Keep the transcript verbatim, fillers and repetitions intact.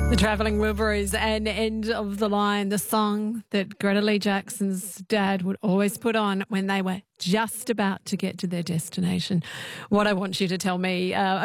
The Travelling Wilburys and End of the Line, the song that Greta Lee Jackson's dad would always put on when they were just about to get to their destination. What I want you to tell me... Uh,